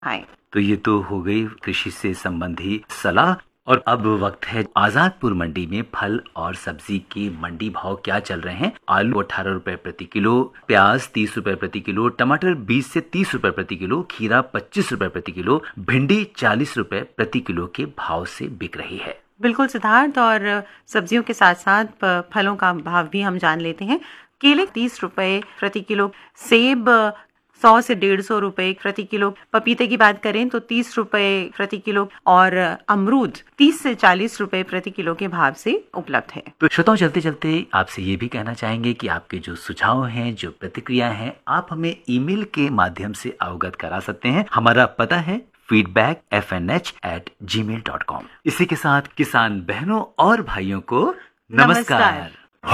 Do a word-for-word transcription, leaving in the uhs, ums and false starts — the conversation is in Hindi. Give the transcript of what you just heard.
आए। तो ये तो हो गई कृषि से संबंधी सलाह। और अब वक्त है आजादपुर मंडी में फल और सब्जी के मंडी भाव क्या चल रहे हैं। आलू अठारह रुपए प्रति किलो, प्याज तीस रुपए प्रति किलो, टमाटर बीस से तीस रुपए प्रति किलो, खीरा पच्चीस रुपए प्रति किलो, भिंडी चालीस रुपए प्रति किलो के भाव से बिक रही है। बिल्कुल सिद्धार्थ, और सब्जियों के साथ साथ फलों का भाव भी हम जान लेते हैं। केले तीस रुपए प्रति किलो, सेब सौ से डेढ़ सौ रुपए प्रति किलो, पपीते की बात करें तो तीस रुपए प्रति किलो, और अमरूद तीस से चालीस रुपए प्रति किलो के भाव से उपलब्ध है। तो श्रोताओं, चलते चलते आपसे ये भी कहना चाहेंगे कि आपके जो सुझाव हैं, जो प्रतिक्रिया हैं, आप हमें ईमेल के माध्यम से अवगत करा सकते हैं। हमारा पता है feedback F N H eight जी मेल डॉट कॉम। इसी के साथ किसान बहनों और भाइयों को नमस्कार, नमस्कार।